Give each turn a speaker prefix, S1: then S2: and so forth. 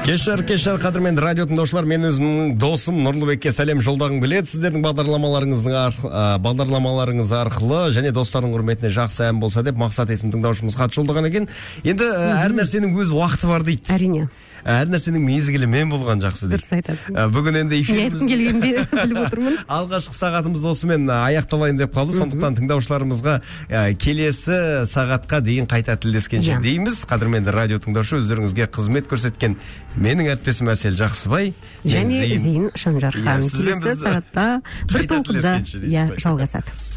S1: Кешір қадірменді радио тыңдаушылар, мен өзімнің досым Нұрлыбекке сәлем жолдағым келеді. Сіздердің бағдарламаларыңыз арқылы және достардың құрметіне жақсы ән болса деп Мақсат есімді тыңдаушымыз хат жолдаған екен. Енді әр нәрсенің өз уақыты бар дейді.
S2: Әрине.
S1: Әр нәрсенің мезгілімен болған жақсы дейді.
S2: Дұрыс айтасың.
S1: Бүгін енді эфиріміз
S2: келгенде біліп отырмын.
S1: Алғашқы сағатымыз осымен аяқталайын деп қалды. Сондықтан тыңдаушыларымызға келесі сағатқа дейін қайта тілдескенше дейміз. Қадірменді радио тыңдаушы, өздеріңізге қызмет көрсеткен менің әріптесім Әсел Жақсыбай
S2: және Зейін Шанжархан келесі сағатта бір толқында жалғасады.